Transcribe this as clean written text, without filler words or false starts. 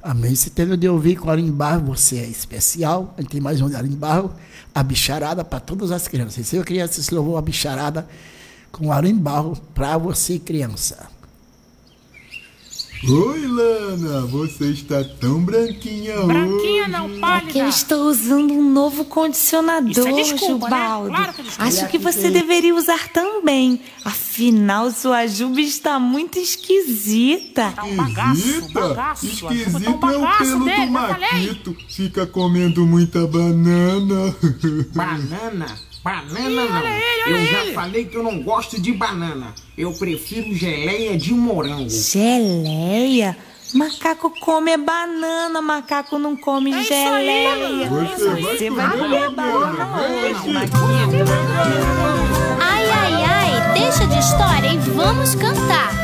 Amém. Se terminou de ouvir com Arimbarro, você é especial. A gente tem mais um de Arimbarro, a bicharada para todas as crianças. Se eu criança, se louvou a bicharada com Arimbarro para você, criança. Oi, Lana, você está tão branquinha hoje. Branquinha não, pálida. É que eu estou usando um novo condicionador, Isso é desculpa, Gilbaldo. né? Claro que é desculpa. Acho que você deveria usar também. Afinal, sua Juba está muito esquisita. Tá um bagaço, bagaço. Esquisito Tá um é o bagaço pelo dele, do eu falei. Maquito. Fica comendo muita banana. Banana? Banana não. Eu já falei que eu não gosto de banana. Eu prefiro geleia de morango. Geleia? Macaco come banana, macaco não come geleia. Você vai comer banana hoje, Maquito. Ai, ai, ai, deixa de história e vamos cantar.